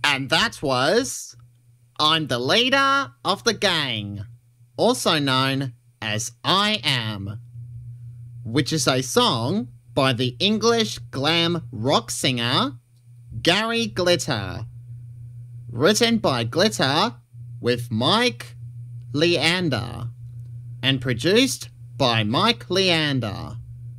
And that was I'm the Leader of the Gang, also known as I Am, which is a song by the English glam rock singer Gary Glitter, written by Glitter with Mike Leander, and produced by Mike Leander.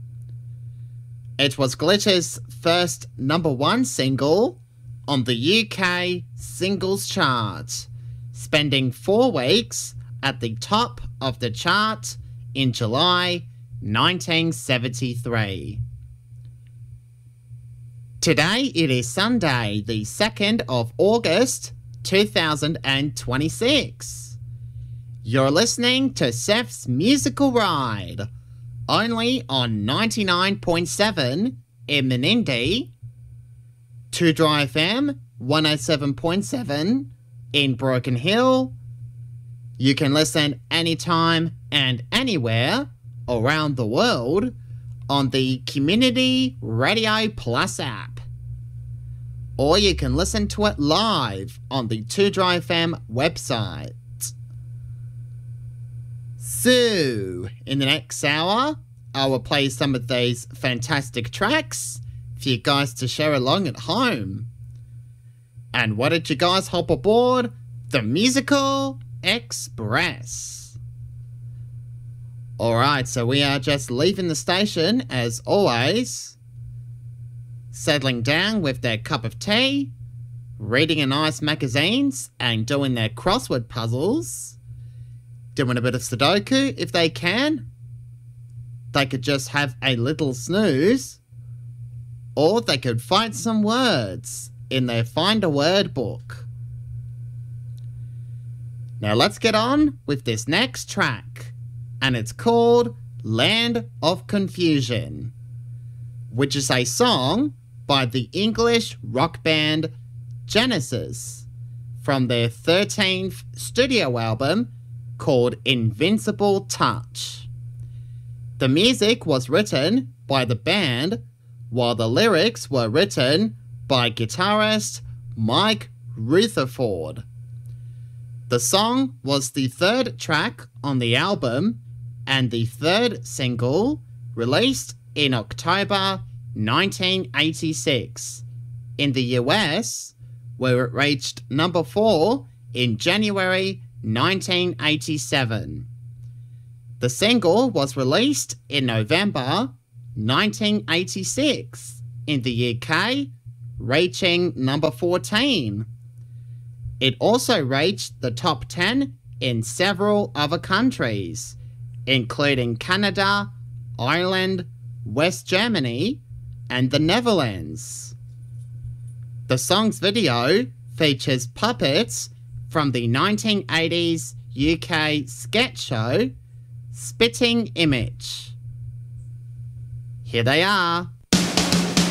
It was Glitter's first #1 single on the UK singles chart, spending 4 weeks at the top of the chart in July 1973. Today it is Sunday, the 2nd of August 2026. You're listening to Seth's Musical Ride, only on 99.7 in Menindee, 2Dry FM 107.7 in Broken Hill. You can listen anytime and anywhere around the world on the Community Radio Plus app. Or you can listen to it live on the 2Dry FM website. So, in the next hour, I will play some of these fantastic tracks for you guys to share along at home. And why don't you guys hop aboard the Musical Express? Alright, so we are just leaving the station as always, settling down with their cup of tea, reading a nice magazines and doing their crossword puzzles, doing a bit of Sudoku if they can. They could just have a little snooze, or they could find some words in their Find a Word book. Now let's get on with this next track, and it's called Land of Confusion, which is a song by the English rock band Genesis from their 13th studio album called Invincible Touch. The music was written by the band, while the lyrics were written by guitarist Mike Rutherford. The song was the 3rd track on the album and the 3rd single released in October 1986 in the US, where it reached #4 in January 1987. The single was released in November 1986 in the UK, reaching #14. It also reached the top 10 in several other countries, including Canada, Ireland, West Germany, and the Netherlands. The song's video features puppets from the 1980s UK sketch show Spitting Image. Here they are.